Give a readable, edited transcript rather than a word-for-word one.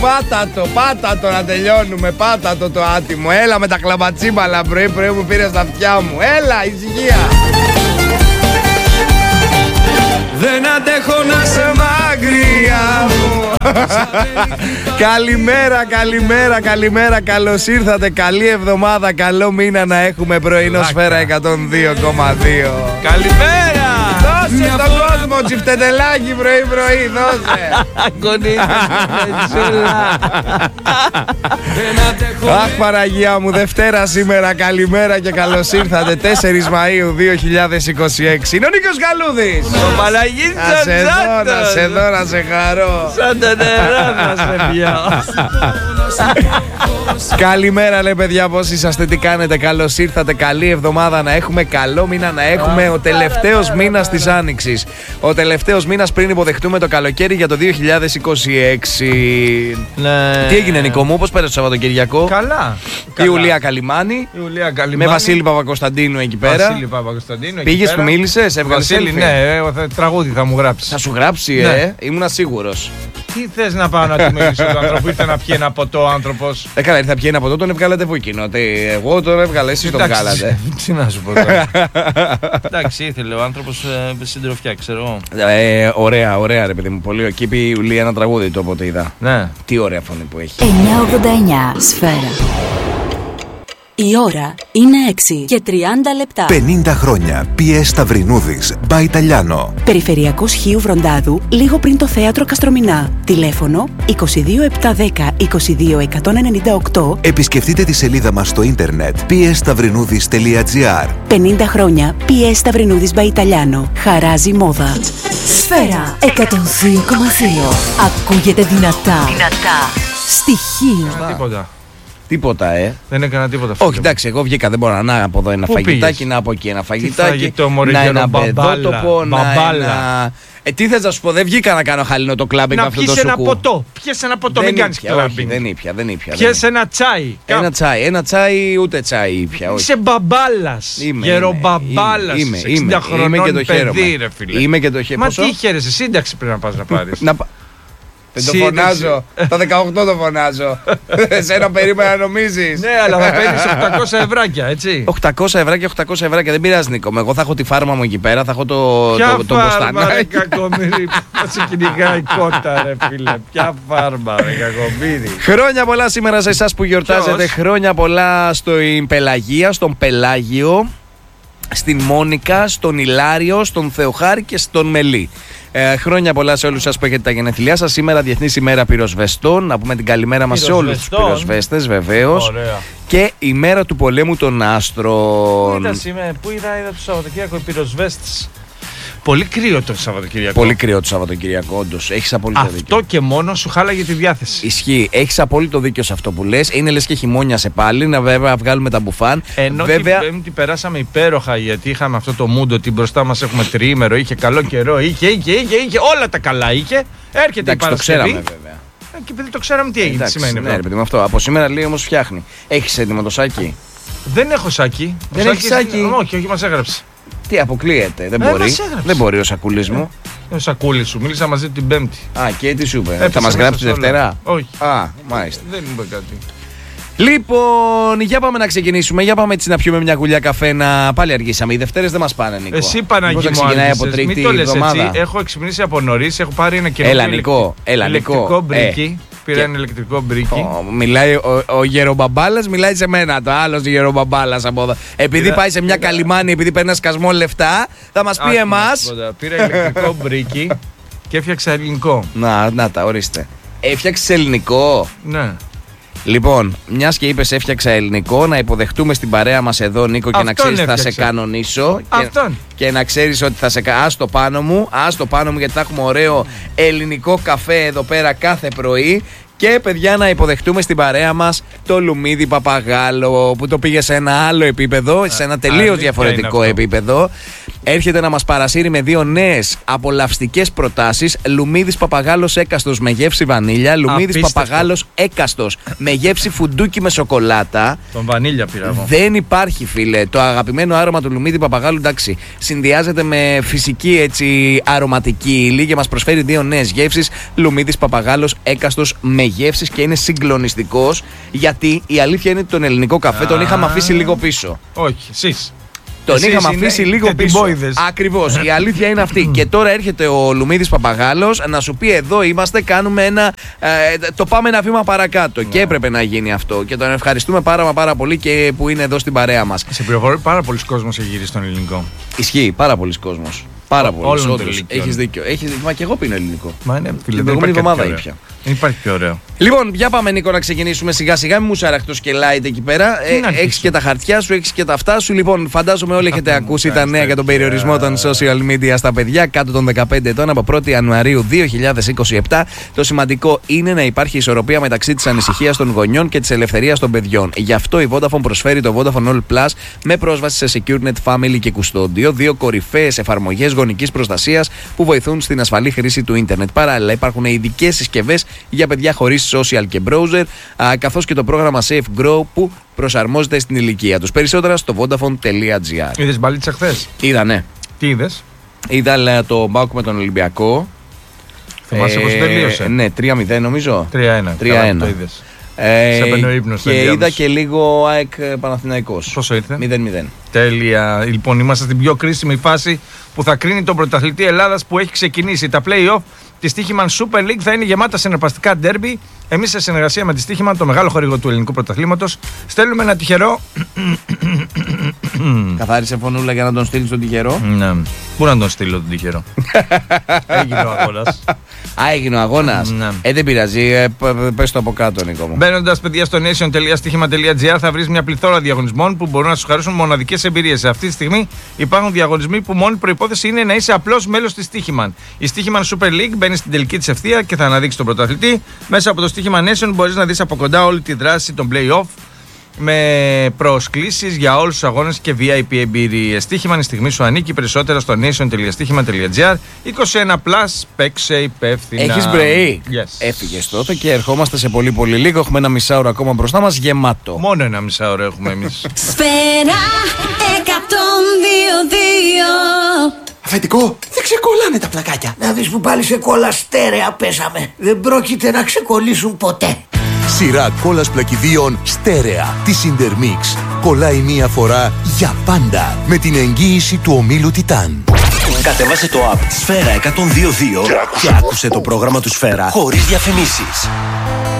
πάτα το να τελειώνουμε. Πάτα το άτιμο. Έλα με τα κλαμπατσίμπαλα πρωί μου πήρε στα αυτιά μου. Έλα, ησυχία. Δεν αντέχω να σε μακριά μου. Καλημέρα. Καλώς ήρθατε. Καλή εβδομάδα. Καλό μήνα να έχουμε. Πρωινό Σφαίρα 102,2. Καλημέρα. Δώσε στον κόσμο τσιφτετελάκι πρωί. Δώσε. Αχ, Παναγία μου, Δευτέρα σήμερα. Καλημέρα και καλώς ήρθατε. 4 Μαΐου 2026. Είναι ο Νίκος Γαλούδης. Ο Παναγίτης Να σε δω, να σε χαρώ. Σαν τα νερά μας, παιδιά. Καλημέρα, λέει, παιδιά, πώς είσαστε, τι κάνετε? Καλώς ήρθατε, καλή εβδομάδα να έχουμε, καλό μήνα να έχουμε. Ο τελευταίος μήνας της Άνοιξης. Ο τελευταίος μήνας πριν υποδεχτούμε το καλοκαίρι για το 2026. Ναι. Τι έγινε, Νικό μου, πώς πέρασε το Σαββατοκυριακό? Καλά. Η Ιουλία Καλιμάνη. Με Βασίλη Παπακοσταντίνου εκεί πέρα. Βασίλη Παπακοσταντίνου. Πήγες, του μίλησες, έβγαλες Βασίλη, selfie? ναι, τραγούδι θα μου γράψει. Θα σου γράψει, ναι. Ήμουνα σίγουρος. Τι θες να πάω να του μιλήσω του άνθρωπου? Ήρθε να πιει ένα ποτό ο άνθρωπος. Καλά, ήρθε να πιει ένα ποτό, τον έβγαλατε που εκείνο. Εγώ τον έβγαλα, εσείς τον βγάλατε. Τι να σου πω τώρα. Εντάξει, ήθελε ο άνθρωπος συντροφιά, ξέρω εγώ. Ωραία, ρε παιδί μου. Πολύ. Εκεί είπε η Ιουλία ένα τραγούδι το όποτε είδα. Ναι. Τι ωραία φωνή που έχει. 989 Σφαίρα. Η ώρα είναι 6 και 30 λεπτά. 50 χρόνια PS Σταυρινούδης by Italiano. Περιφερειακός Χίου Βροντάδου, λίγο πριν το θέατρο Καστρομηνά. Τηλέφωνο 22710 22198. Επισκεφτείτε τη σελίδα μας στο ίντερνετ psstαυρινούδης.gr. 50 χρόνια PS Σταυρινούδης by Italiano. Χαράζει μόδα. Σφαίρα 102,2. Ακούγεται δυνατά. Στοιχείο. Τίποτα. Δεν έκανα τίποτα. Όχι, εντάξει, εγώ βγήκα. Δεν μπορώ να από εδώ ένα φαγητάκι, να από εκεί ένα φαγητάκι. Να ένα παιδότοπο, να. Τι θες να σου πω, δεν βγήκα να κάνω χαλινό το κλάμπινγκ αυτό το σουκού. Να πιεις ένα ποτό. Πιες ένα ποτό, μην κάνεις κλάμπινγκ. Δεν ήπια. Πιες ένα τσάι. Ένα τσάι, ούτε τσάι ήπια. Είσαι μπαμπάλας. Γερομπαμπάλας. 60 χρονών παιδί, ρε φίλε. Είμαι και το χαίρομαι. Μα τι χαίρεσαι, σύνταξη πρέπει να πας να πάρεις. Δεν το φωνάζω. Τα 18 το φωνάζω. Εσένα περίμενα να νομίζεις. Ναι, αλλά θα παίρνεις 800 ευράκια, έτσι. 800 ευράκια. Δεν πειράζει, Νίκο. Εγώ θα έχω τη φάρμα μου εκεί πέρα. Θα έχω το μποστανάκι. Ρε κακομοίρη. Θα σε κυνηγάει κότα, ρε φίλε. Ποια φάρμα, ρε κακομοίρη. Χρόνια πολλά σήμερα σε εσάς που γιορτάζετε. Χρόνια πολλά στην Πελαγία, στον Πελάγιο, στην Μόνικα, στον Ηλάριο, στον Θεοχάρη και στον Μελή. Χρόνια πολλά σε όλους σας που έχετε τα γενέθλιά σας. Σήμερα Διεθνής ημέρα πυροσβεστών. Να πούμε την καλημέρα μας σε όλους τους πυροσβέστες, βεβαίως. Ωραία. Και η μέρα του πολέμου των άστρων. Πού είδα το Σαββατοκύριακο οι πυροσβέστες. Πολύ κρύο το Σαββατοκυριακό. Πολύ κρύο το Σαββατοκυριακό, όντως. Έχεις απόλυτο δίκιο. Αυτό και μόνο σου χάλαγε τη διάθεση. Ισχύει. Έχεις απόλυτο δίκιο σε αυτό που λες. Είναι λες και χειμώνιασε πάλι. Να βέβαια βγάλουμε τα μπουφάν. Ενώ βέβαια... την Πέμπτη περάσαμε υπέροχα γιατί είχαμε αυτό το μούντο ότι μπροστά μας έχουμε τριήμερο. Είχε καλό καιρό. Είχε όλα τα καλά είχε. Έρχεται η Παρασκευή. Το ξέραμε βέβαια. Και επειδή το ξέραμε τι έγινε. Σημαίνει ναι, παιδί, αυτό. Από σήμερα λέει όμως φτιάχνει. Έχεις έτοιμο το σάκι? Δεν έχω σάκι. Δεν έχει σάκι. Όχι, μας έγραψε. Τι αποκλείεται, δεν μπορεί ο Σακούλης μου. Ο Σακούλης σου, μίλησα μαζί την Πέμπτη. Α, και τι σου είπε, θα μας γράψει τη Δευτέρα? Όχι. Α, μάλιστα. Δεν μου είπε κάτι. Λοιπόν, για πάμε να ξεκινήσουμε. Για πάμε έτσι να πιούμε μια γουλιά καφέ. Πάλι αργήσαμε. Οι Δευτέρες δεν μας πάνε, Νίκο. Εσύ Παναγί μου άργησες. Μην το λες έτσι. Έχω εξυπνήσει από νωρίς. Έχω πάρει ένα καινούργιο ηλεκτρικό μπρίκι. Πήρα ένα ηλεκτρικό μπρίκι. Μιλάει ο γερομπαμπάλας, μιλάει σε μένα. Το άλλος γερομπαμπάλας από εδώ. Επειδή πάει σε μια καλυμάνη, επειδή παίρνει ένα σκασμό λεφτά, θα μας πει εμάς. Πήρα ηλεκτρικό μπρίκι και έφτιαξα ελληνικό. Να τα, ορίστε. Έφτιαξε ελληνικό. Ναι. Λοιπόν, μιας και είπες έφτιαξα ελληνικό, να υποδεχτούμε στην παρέα μας εδώ, Νίκο, και να ξέρεις θα σε κανονίσω. Και να ξέρεις ότι θα σε ας το πάνω μου, γιατί θα έχουμε ωραίο ελληνικό καφέ εδώ πέρα κάθε πρωί. Και παιδιά, να υποδεχτούμε στην παρέα μας το Λουμίδι Παπαγάλο, που το πήγε σε ένα άλλο επίπεδο, σε ένα τελείως διαφορετικό επίπεδο. έρχεται να μας παρασύρει με 2 νέες απολαυστικές προτάσεις. Λουμίδης παπαγάλος έκαστος με γεύση βανίλια. Λουμίδης παπαγάλος έκαστος με γεύση φουντούκι με σοκολάτα. Τον βανίλια πήρα εγώ. Δεν υπάρχει, φίλε. Το αγαπημένο άρωμα του Λουμίδη παπαγάλου, εντάξει, συνδυάζεται με φυσική έτσι αρωματική ύλη και μας προσφέρει 2 νέες γεύσεις. Λουμίδης παπαγάλος έκαστος με γεύσεις και είναι συγκλονιστικός, γιατί η αλήθεια είναι ότι τον ελληνικό καφέ τον είχαμε αφήσει λίγο πίσω. Όχι, εσείς. Τον είχαμε αφήσει λίγο πίσω. Ακριβώς. Η αλήθεια είναι αυτή. Και τώρα έρχεται ο Λουμίδης Παπαγάλος να σου πει: εδώ είμαστε, κάνουμε το πάμε ένα βήμα παρακάτω. Και έπρεπε να γίνει αυτό. Και τον ευχαριστούμε πάρα πολύ και που είναι εδώ στην παρέα μας. Σε πληροφορεί, πάρα πολλοί κόσμος έχει γυρίσει στον ελληνικό. Ισχύει, πάρα πολλοί κόσμος. Πάρα πολύ. Έχεις δίκιο. Μα και εγώ πίνω ελληνικό. Μα ναι, την προηγούμενη εβδομάδα ήπια. Δεν υπάρχει πιο ωραίο. Λοιπόν, για πάμε, Νίκο, να ξεκινήσουμε σιγά σιγά. Μην μου σαραχτός και light εκεί πέρα. Έχεις και τα χαρτιά σου, έχεις και τα αυτά σου. Λοιπόν, φαντάζομαι όλοι έχετε ακούσει τα νέα για τον περιορισμό των social media στα παιδιά κάτω των 15 ετών από 1η Ιανουαρίου 2027. Το σημαντικό είναι να υπάρχει ισορροπία μεταξύ της ανησυχίας των γονιών και της ελευθερίας των παιδιών. Γι' αυτό η Vodafone προσφέρει το Vodafone All Plus με πρόσβαση σε SecureNet Family και Custodio, 2 κορυφαίες εφαρμογές γονικής προστασίας που βοηθούν στην ασφαλή χρήση του ίντερνετ. Παράλληλα, υπάρχουν ειδικές συσκευές για παιδιά χωρίς social και browser, καθώς και το πρόγραμμα Safe Grow που προσαρμόζεται στην ηλικία τους. Περισσότερα στο vodafone.gr. Είδες μπαλίτσα χθες? Είδα, ναι. Τι είδες? Είδα το Μπάουκ με τον Ολυμπιακό. Θυμάσαι πως τελείωσε? Ναι, 3-0 νομίζω. 3-1. 3-1. Το είδες. Σε έπαιρνε ο ύπνος. Και είδα και λίγο ΑΕΚ Παναθηναϊκός. Πόσο ήρθε? 0-0. Τέλεια. Λοιπόν, είμαστε στην πιο κρίσιμη φάση που θα κρίνει τον πρωταθλητή Ελλάδας που έχει ξεκινήσει. Τα play-off τη Στοίχημαν Super League θα είναι γεμάτα συναρπαστικά ντέρμπι. Εμείς, σε συνεργασία με τη Στοίχημαν, το μεγάλο χορηγό του ελληνικού πρωταθλήματος, στέλνουμε ένα τυχερό. Καθάρισε φωνούλα για να τον στείλει τον τυχερό. Ναι. Πού να τον στείλω τον τυχερό? Έγινε ο αγώνας. Έγινε ο αγώνας. Ναι. Δεν πειράζει. Πες το από κάτω, Νίκο μου. Μπαίνοντας, παιδιά, στο nation.stihima.gr θα βρεις μια πληθώρα διαγωνισμών που μπορούν να σου χαρίσουν μοναδικές εμπειρίες. Σε αυτή τη στιγμή υπάρχουν διαγωνισμοί που μόνη προϋπόθεση είναι να είσαι απλώς μέλος της Στοίχημαν. Η Στοίχημαν Super League μπαίνει στην τελική της ευθεία και θα αναδείξει τον πρωταθλητή. Μέσα από το Στοίχημα Nation μπορείς να δεις από κοντά όλη τη δράση των play-off με προσκλήσεις για όλους τους αγώνες και VIP εμπειρίες. Στοίχημαν, η στιγμή σου ανήκει. Περισσότερα στο nation.stihima.gr. 21+, παίξε υπεύθυνα. Έχεις μπρεϊ. Yes. Έφυγες τότε και ερχόμαστε σε πολύ λίγο. Έχουμε ένα μισάωρο ακόμα μπροστά μας γεμάτο. Μόνο ένα μισάωρο έχουμε εμείς. Σφαίρα 102,2. Αφεντικό, δεν ξεκολλάνε τα πλακάκια. Να δεις που πάλι σε κόλλα στέρεα πέσαμε. Δεν πρόκειται να ξεκολλήσουν ποτέ. Σειρά κόλλας πλακιδίων στέρεα της Intermix. Κολλάει μία φορά για πάντα με την εγγύηση του ομίλου Τιτάν. Κατέβασε το app Σφαίρα 102,2 και άκουσε το πρόγραμμα του Σφαίρα χωρίς διαφημίσεις.